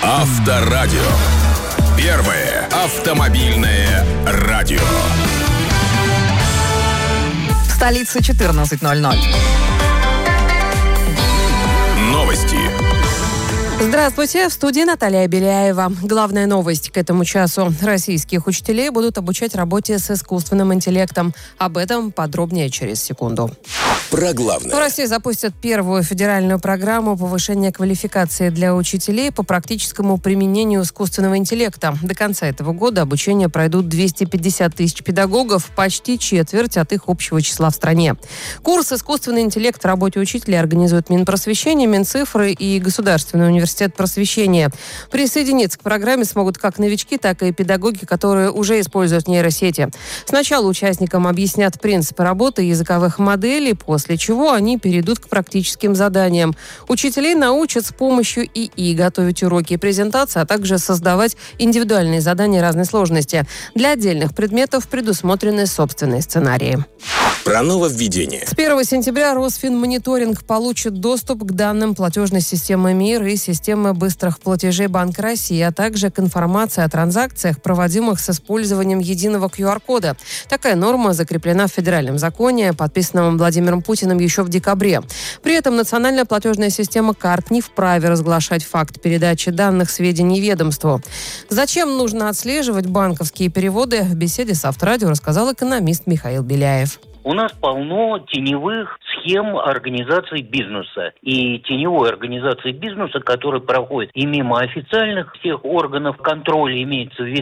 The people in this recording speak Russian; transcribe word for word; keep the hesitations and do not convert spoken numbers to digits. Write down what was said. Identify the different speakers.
Speaker 1: Авторадио. Первое автомобильное радио.
Speaker 2: В столице четырнадцать ноль ноль.
Speaker 1: Новости.
Speaker 3: Здравствуйте, в студии Наталья Беляева. Главная новость к этому часу. Российских учителей будут обучать работе с искусственным интеллектом. Об этом подробнее через секунду.
Speaker 1: Про главное.
Speaker 3: В России запустят первую федеральную программу повышения квалификации для учителей по практическому применению искусственного интеллекта. До конца этого года обучение пройдут двести пятьдесят тысяч педагогов, почти четверть от их общего числа в стране. Курс «Искусственный интеллект в работе учителя» организует Минпросвещение, Минцифры и Государственный университет просвещения. Присоединиться к программе смогут как новички, так и педагоги, которые уже используют нейросети. Сначала участникам объяснят принципы работы языковых моделей, после чего они перейдут к практическим заданиям. Учителей научат с помощью ИИ готовить уроки и презентации, а также создавать индивидуальные задания разной сложности. Для отдельных предметов предусмотрены собственные сценарии.
Speaker 1: Про нововведение.
Speaker 3: С первого сентября Росфинмониторинг получит доступ к данным платежной системы МИР и системы быстрых платежей Банка России, а также к информации о транзакциях, проводимых с использованием единого ку ар кода. Такая норма закреплена в федеральном законе, подписанном Владимиром Путиным еще в декабре. При этом национальная платежная система карт не вправе разглашать факт передачи данных сведений ведомству. Зачем нужно отслеживать банковские переводы, в беседе с Авторадио рассказал экономист Михаил Беляев.
Speaker 4: У нас полно теневых схем организации бизнеса. И теневой организации бизнеса, которая проходит и мимо официальных всех органов контроля, имеется в виду